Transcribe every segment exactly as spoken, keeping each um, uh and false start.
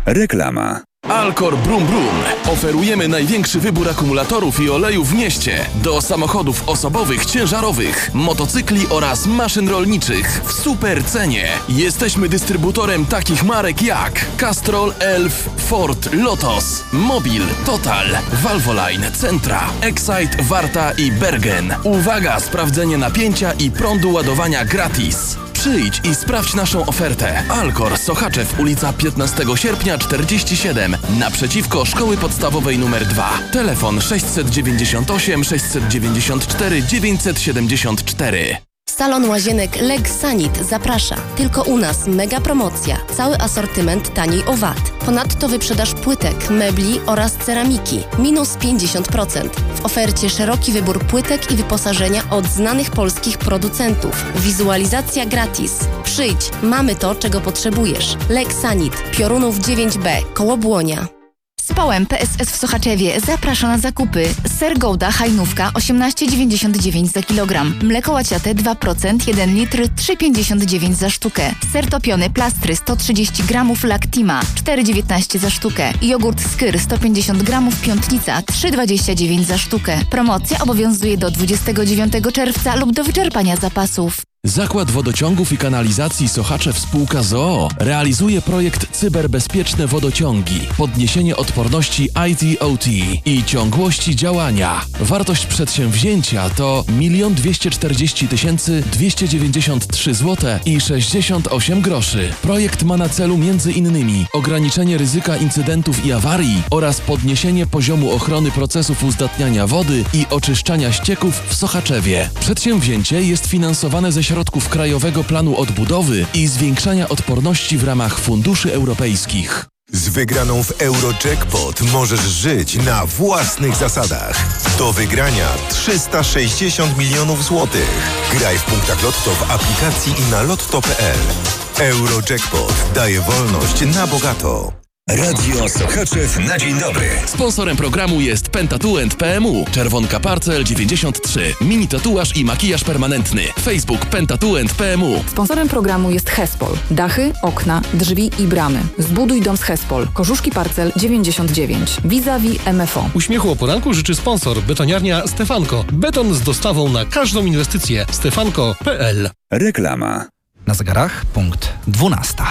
Reklama. Alcor Brum Brum. Oferujemy największy wybór akumulatorów i olejów w mieście do samochodów osobowych, ciężarowych, motocykli oraz maszyn rolniczych w super cenie. Jesteśmy dystrybutorem takich marek jak Castrol, Elf, Ford, Lotos, Mobil, Total, Valvoline, Centra, Excite, Warta i Bergen. Uwaga, sprawdzenie napięcia i prądu ładowania gratis. Przyjdź i sprawdź naszą ofertę. Alcor, Sochaczew, ulica piętnastego sierpnia czterdzieści siedem, naprzeciwko Szkoły Podstawowej numer dwa. Telefon sześć dziewięć osiem, sześć dziewięć cztery, dziewięć siedem cztery. Salon Łazienek Legsanit zaprasza. Tylko u nas mega promocja. Cały asortyment taniej o wat. Ponadto wyprzedaż płytek, mebli oraz ceramiki. Minus pięćdziesiąt procent. W ofercie szeroki wybór płytek i wyposażenia od znanych polskich producentów. Wizualizacja gratis. Przyjdź, mamy to, czego potrzebujesz. Legsanit, Piorunów dziewięć B, koło Błonia. Społem P S S w Sochaczewie zaprasza na zakupy. Ser Gouda Hajnówka osiemnaście dziewięćdziesiąt dziewięć za kilogram. Mleko łaciate dwa procent jeden litr trzy pięćdziesiąt dziewięć za sztukę. Ser topiony Plastry sto trzydzieści gramów Lactima cztery dziewiętnaście za sztukę. Jogurt Skyr sto pięćdziesiąt gramów Piątnica trzy dwadzieścia dziewięć za sztukę. Promocja obowiązuje do dwudziestego dziewiątego czerwca lub do wyczerpania zapasów. Zakład Wodociągów i Kanalizacji Sochaczew Spółka z o o realizuje projekt Cyberbezpieczne Wodociągi, podniesienie odporności I T O T i ciągłości działania. Wartość przedsięwzięcia to milion dwieście czterdzieści tysięcy dwieście dziewięćdziesiąt trzy złote i sześćdziesiąt osiem groszy. Projekt ma na celu między innymi ograniczenie ryzyka incydentów i awarii oraz podniesienie poziomu ochrony procesów uzdatniania wody i oczyszczania ścieków w Sochaczewie. Przedsięwzięcie jest finansowane ze środków Krajowego Planu Odbudowy i zwiększania odporności w ramach funduszy europejskich. Z wygraną w Eurojackpot możesz żyć na własnych zasadach. Do wygrania trzysta sześćdziesiąt milionów złotych. Graj w punktach Lotto w aplikacji i na lotto kropka p l. Eurojackpot daje wolność na bogato. Radio Sochaczew na dzień dobry. Sponsorem programu jest Pentatuent P M U, Czerwonka Parcel dziewięćdziesiąt trzy, mini tatuaż i makijaż permanentny. Facebook Pentatuent P M U. Sponsorem programu jest Hespol. Dachy, okna, drzwi i bramy. Zbuduj dom z Hespol. Korzuszki Parcel dziewięćdziesiąt dziewięć. Vis-a-vis M F O. Uśmiechu o poranku życzy sponsor Betoniarnia Stefanko. Beton z dostawą na każdą inwestycję. stefanko kropka p l. Reklama. Na zegarach punkt dwunasta.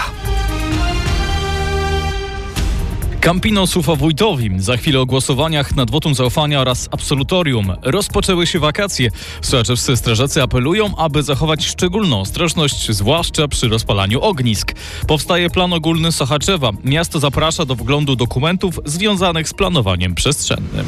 Campino Sufa-Wójtowi. Za chwilę o głosowaniach nad wotum zaufania oraz absolutorium. Rozpoczęły się wakacje. Sochaczewscy strażacy apelują, aby zachować szczególną ostrożność, zwłaszcza przy rozpalaniu ognisk. Powstaje plan ogólny Sochaczewa. Miasto zaprasza do wglądu dokumentów związanych z planowaniem przestrzennym.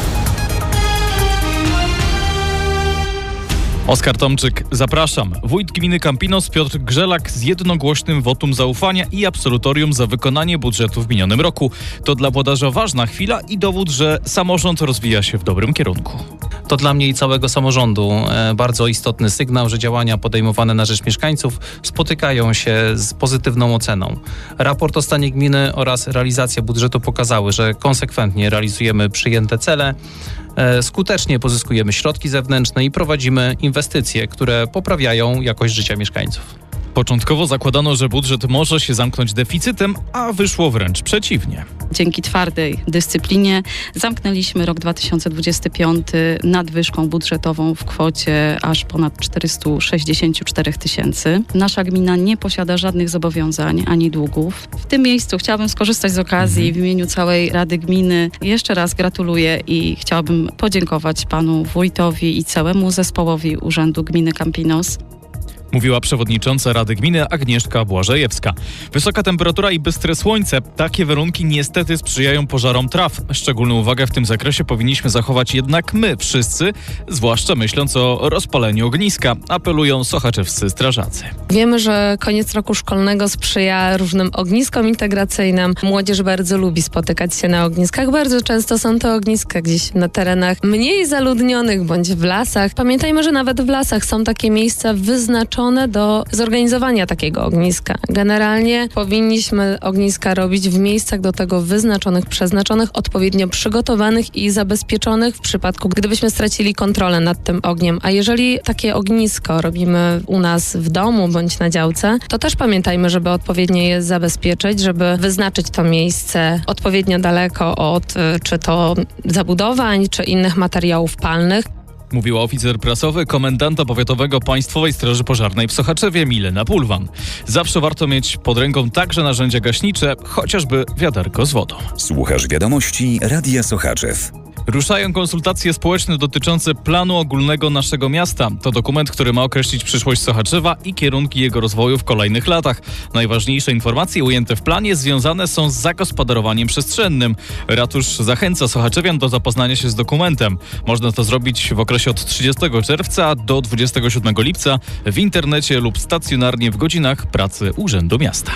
Oskar Tomczyk, zapraszam. Wójt gminy Campinos Piotr Grzelak z jednogłośnym wotum zaufania i absolutorium za wykonanie budżetu w minionym roku. To dla włodarza ważna chwila i dowód, że samorząd rozwija się w dobrym kierunku. To dla mnie i całego samorządu e, bardzo istotny sygnał, że działania podejmowane na rzecz mieszkańców spotykają się z pozytywną oceną. Raport o stanie gminy oraz realizacja budżetu pokazały, że konsekwentnie realizujemy przyjęte cele, e, skutecznie pozyskujemy środki zewnętrzne i prowadzimy inwestycje, które poprawiają jakość życia mieszkańców. Początkowo zakładano, że budżet może się zamknąć deficytem, a wyszło wręcz przeciwnie. Dzięki twardej dyscyplinie zamknęliśmy rok dwa tysiące dwudziesty piąty nadwyżką budżetową w kwocie aż ponad czterysta sześćdziesiąt cztery tysięcy. Nasza gmina nie posiada żadnych zobowiązań ani długów. W tym miejscu chciałabym skorzystać z okazji mhm. w imieniu całej Rady Gminy. Jeszcze raz gratuluję i chciałabym podziękować panu wójtowi i całemu zespołowi Urzędu Gminy Campinos. Mówiła przewodnicząca Rady Gminy Agnieszka Błażejewska. Wysoka temperatura i bystre słońce. Takie warunki niestety sprzyjają pożarom traw. Szczególną uwagę w tym zakresie powinniśmy zachować jednak my wszyscy, zwłaszcza myśląc o rozpaleniu ogniska, apelują sochaczewscy strażacy. Wiemy, że koniec roku szkolnego sprzyja różnym ogniskom integracyjnym. Młodzież bardzo lubi spotykać się na ogniskach. Bardzo często są to ogniska gdzieś na terenach mniej zaludnionych bądź w lasach. Pamiętajmy, że nawet w lasach są takie miejsca wyznaczone wykształcone do zorganizowania takiego ogniska. Generalnie powinniśmy ogniska robić w miejscach do tego wyznaczonych, przeznaczonych, odpowiednio przygotowanych i zabezpieczonych w przypadku, gdybyśmy stracili kontrolę nad tym ogniem. A jeżeli takie ognisko robimy u nas w domu bądź na działce, to też pamiętajmy, żeby odpowiednio je zabezpieczyć, żeby wyznaczyć to miejsce odpowiednio daleko od czy to zabudowań, czy innych materiałów palnych. Mówiła oficer prasowy komendanta powiatowego Państwowej Straży Pożarnej w Sochaczewie Milena Pulwan. Zawsze warto mieć pod ręką także narzędzia gaśnicze, chociażby wiaderko z wodą. Słuchasz wiadomości Radia Sochaczew. Ruszają konsultacje społeczne dotyczące planu ogólnego naszego miasta. To dokument, który ma określić przyszłość Sochaczewa i kierunki jego rozwoju w kolejnych latach. Najważniejsze informacje ujęte w planie związane są z zagospodarowaniem przestrzennym. Ratusz zachęca sochaczewian do zapoznania się z dokumentem. Można to zrobić w okresie od trzydziestego czerwca do dwudziestego siódmego lipca w internecie lub stacjonarnie w godzinach pracy Urzędu Miasta.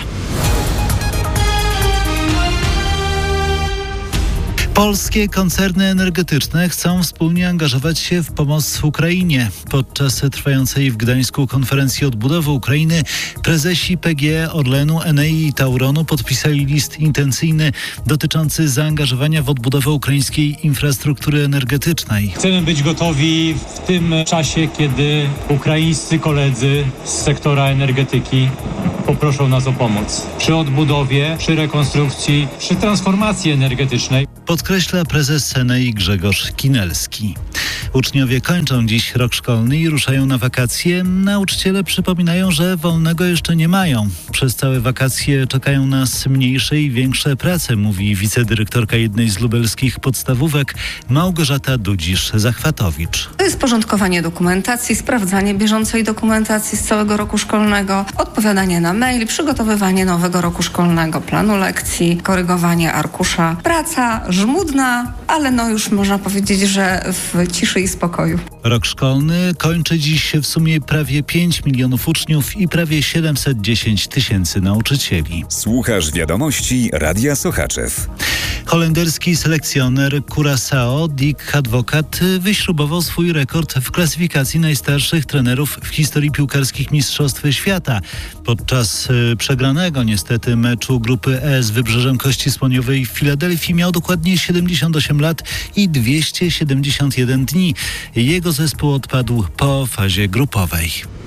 Polskie koncerny energetyczne chcą wspólnie angażować się w pomoc Ukrainie. Podczas trwającej w Gdańsku konferencji odbudowy Ukrainy prezesi P G E, Orlenu, Enei i Tauronu podpisali list intencyjny dotyczący zaangażowania w odbudowę ukraińskiej infrastruktury energetycznej. Chcemy być gotowi w tym czasie, kiedy ukraińscy koledzy z sektora energetyki poproszą nas o pomoc przy odbudowie, przy rekonstrukcji, przy transformacji energetycznej. Podkreśla prezes Enei Grzegorz Kinelski. Uczniowie kończą dziś rok szkolny i ruszają na wakacje. Nauczyciele przypominają, że wolnego jeszcze nie mają. Przez całe wakacje czekają nas mniejsze i większe prace, mówi wicedyrektorka jednej z lubelskich podstawówek Małgorzata Dudzisz-Zachwatowicz. To jest porządkowanie dokumentacji, sprawdzanie bieżącej dokumentacji z całego roku szkolnego, odpowiadanie na mail, przygotowywanie nowego roku szkolnego, planu lekcji, korygowanie arkusza. Praca żmudna, ale no już można powiedzieć, że w ciszy i spokoju. Rok szkolny kończy dziś w sumie prawie pięć milionów uczniów i prawie siedemset dziesięć tysięcy nauczycieli. Słuchasz wiadomości Radia Sochaczew. Holenderski selekcjoner Curaçao Dick Advocat wyśrubował swój rekord w klasyfikacji najstarszych trenerów w historii piłkarskich Mistrzostw Świata. Podczas y, przegranego niestety meczu grupy E z Wybrzeżem Kości Słoniowej w Filadelfii miał dokładnie siedemdziesiąt osiem lat i dwieście siedemdziesiąt jeden dni. Jego zespół odpadł po fazie grupowej.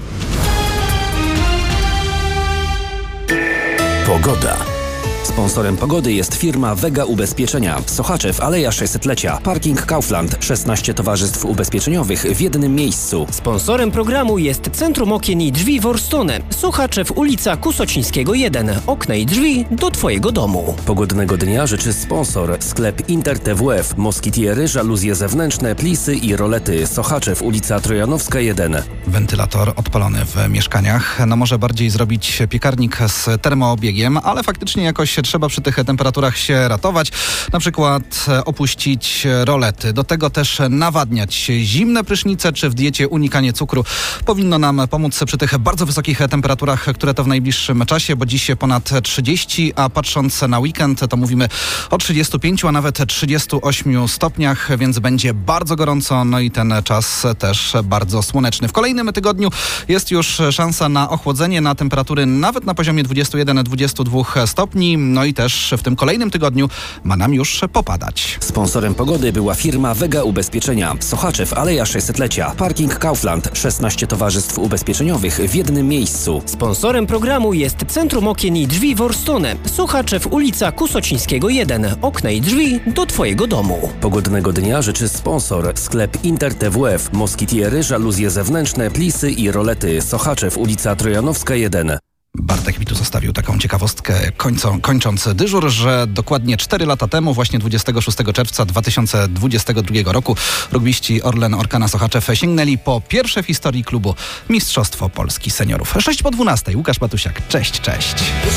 Pogoda. Sponsorem pogody jest firma Vega Ubezpieczenia. Sochaczew, Aleja sześćsetlecia. Parking Kaufland. szesnaście towarzystw ubezpieczeniowych w jednym miejscu. Sponsorem programu jest Centrum Okien i Drzwi Worstone. Sochaczew, ulica Kusocińskiego jeden. Okna i drzwi do Twojego domu. Pogodnego dnia życzy sponsor. Sklep Inter T W F. Moskitiery, żaluzje zewnętrzne, plisy i rolety. Sochaczew, ulica Trojanowska jeden. Wentylator odpalony w mieszkaniach. No może bardziej zrobić piekarnik z termoobiegiem, ale faktycznie jakoś trzeba przy tych temperaturach się ratować, na przykład opuścić rolety. Do tego też nawadniać. Zimne prysznice czy w diecie unikanie cukru powinno nam pomóc przy tych bardzo wysokich temperaturach, które to w najbliższym czasie, bo dziś ponad trzydzieści, a patrząc na weekend to mówimy o trzydziestu pięciu, a nawet trzydziestu ośmiu stopniach, więc będzie bardzo gorąco, no i ten czas też bardzo słoneczny. W kolejnym tygodniu jest już szansa na ochłodzenie, na temperatury nawet na poziomie dwudziestu jeden do dwudziestu dwóch stopni. No i też w tym kolejnym tygodniu ma nam już popadać. Sponsorem pogody była firma Vega Ubezpieczenia. Sochaczew, Aleja sześćsetlecia. Parking Kaufland. szesnaście towarzystw ubezpieczeniowych w jednym miejscu. Sponsorem programu jest Centrum Okien i Drzwi Worstone. Sochaczew, ulica Kusocińskiego jeden. Okna i drzwi do Twojego domu. Pogodnego dnia życzy sponsor. Sklep Inter T W F. Moskitiery, żaluzje zewnętrzne, plisy i rolety. Sochaczew, ulica Trojanowska jeden. Bartek mi tu zostawił taką ciekawostkę końcą, kończąc dyżur, że dokładnie cztery lata temu, właśnie dwudziestego szóstego czerwca dwa tysiące dwudziestego drugiego roku, rugbiści Orlen Orkana Sochaczew sięgnęli po pierwsze w historii klubu Mistrzostwo Polski Seniorów. sześć po dwunastej. Łukasz Batusiak. Cześć, cześć.